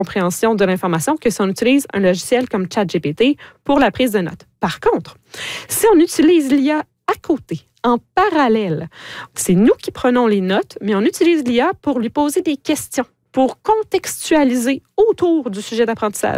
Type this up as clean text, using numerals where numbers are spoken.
compréhension de l'information que si on utilise un logiciel comme ChatGPT pour la prise de notes. Par contre, si on utilise l'IA à côté, en parallèle, c'est nous qui prenons les notes, mais on utilise l'IA pour lui poser des questions, pour contextualiser autour du sujet d'apprentissage.